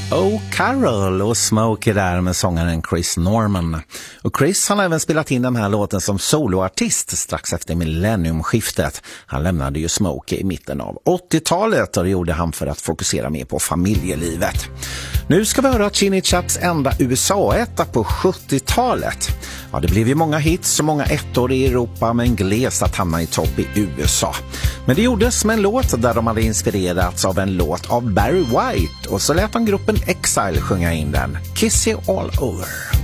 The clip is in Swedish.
Oh Carol och Smokey där med sångaren Chris Norman. Och Chris har även spelat in den här låten som soloartist strax efter millenniumskiftet. Han lämnade ju Smokey i mitten av 80-talet och det gjorde han för att fokusera mer på familjelivet. Nu ska vi höra Chini Chaps enda USA-etta på 70-talet. Ja, det blev ju många hits och många ettor i Europa men glest att hamna i topp i USA. Men det gjordes med en låt där de hade inspirerats av en låt av Barry White och så lät han gruppen Exile sjunga in den, Kiss You All Over.